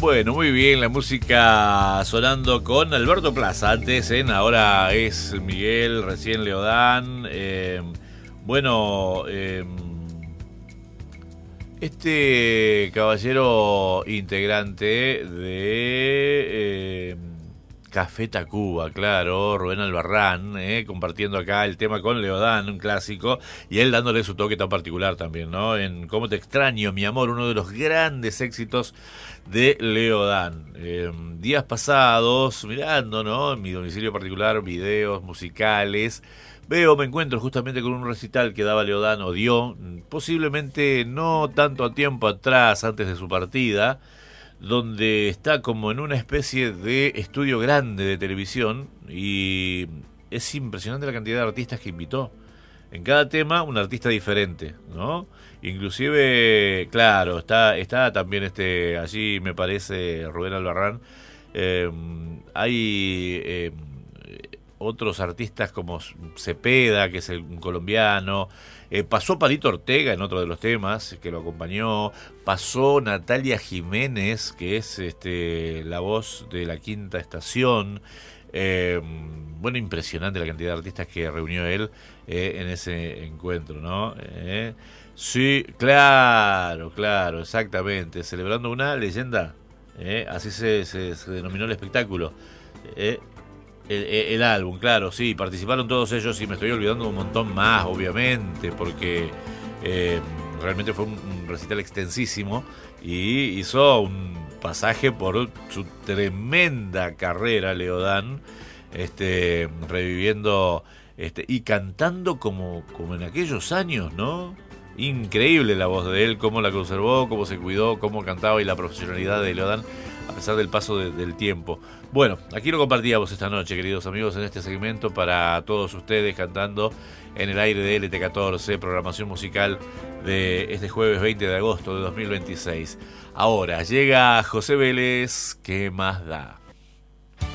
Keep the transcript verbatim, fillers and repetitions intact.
Bueno, muy bien, la música sonando con Alberto Plaza. Antes en Ahora es Miguel, recién Leodán. Eh, bueno, eh, este caballero integrante de eh, Café Tacuba, claro, Rubén Albarrán, eh, compartiendo acá el tema con Leodán, un clásico, y él dándole su toque tan particular también, ¿no? En Cómo te extraño, mi amor, uno de los grandes éxitos de Leodán. Eh, días pasados, mirando, ¿no? En mi domicilio particular, videos musicales, veo, me encuentro justamente con un recital que daba Leodán, o dio, posiblemente no tanto tiempo atrás, antes de su partida, donde está como en una especie de estudio grande de televisión, y es impresionante la cantidad de artistas que invitó. En cada tema un artista diferente, ¿no? Inclusive, claro, está está también este allí, me parece, Rubén Albarrán. Eh, hay eh, otros artistas como Cepeda, que es el, un colombiano. Eh, pasó Palito Ortega en otro de los temas, que lo acompañó. Pasó Natalia Jiménez, que es este la voz de La Quinta Estación. Eh, bueno, impresionante la cantidad de artistas que reunió él eh, en ese encuentro, ¿no? Eh, sí, claro, claro, exactamente. Celebrando una leyenda. Eh, así se, se, se denominó el espectáculo. Eh, El, el álbum, claro, sí, participaron todos ellos y me estoy olvidando un montón más, obviamente, porque eh, realmente fue un, un recital extensísimo y hizo un pasaje por su tremenda carrera, Leodán, este, reviviendo este, y cantando como, como en aquellos años, ¿no? Increíble la voz de él, cómo la conservó, cómo se cuidó, cómo cantaba y la profesionalidad de Leodán a pesar del paso de, del tiempo. Bueno, aquí lo compartíamos esta noche, queridos amigos, en este segmento para todos ustedes, cantando en el aire de L T catorce, programación musical de este jueves veinte de agosto de dos mil veintiséis. Ahora llega José Vélez, ¿qué más da?